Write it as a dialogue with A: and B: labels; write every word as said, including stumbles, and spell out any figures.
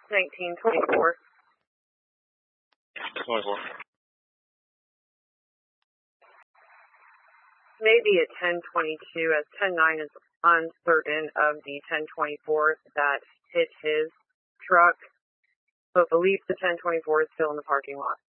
A: nineteen twenty-four.
B: twenty-four.
A: Maybe a ten twenty-two, as ten nine is uncertain of the ten twenty-four that hit his truck, but believes the ten twenty-four is still in the parking lot.